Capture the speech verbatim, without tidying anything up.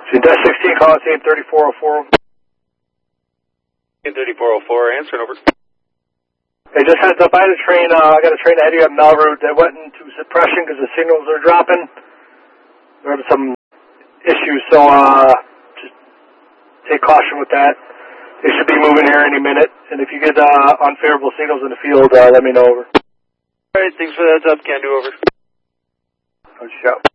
So dash sixteen, call us eight thirty-four oh four. eight thirty-four oh four, answering over. Hey, just heads up, I had a train, uh, I got a train ahead of you on Melroute that went into suppression because the signals are dropping. There were some issues, so uh, just take caution with that. They should be moving here any minute, and if you get uh, unfavorable signals in the field, uh, let me know, over. All right, thanks for the heads up, can do, over. Good shout.